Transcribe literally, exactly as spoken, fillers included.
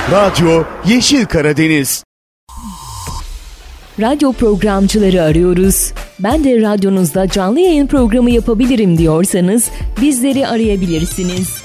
Radyo Yeşil Karadeniz. Radyo programcıları arıyoruz. Ben de radyonuzda canlı yayın programı yapabilirim diyorsanız bizleri arayabilirsiniz.